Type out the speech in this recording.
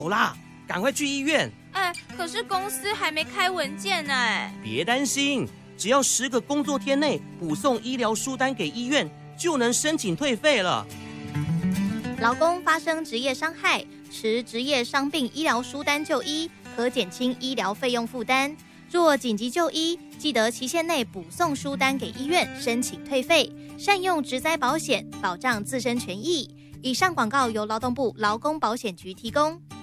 走啦，赶快去医院。 可是公司还没开文件呢。 别担心，只要10个工作天内补送医疗书单给医院，就能申请退费了。 劳工发生职业伤害，持职业伤病医疗书单就医，可减轻医疗费用负担。若紧急就医，记得期限内补送书单给医院申请退费，善用职灾保险，保障自身权益。以上广告由劳动部劳工保险局提供。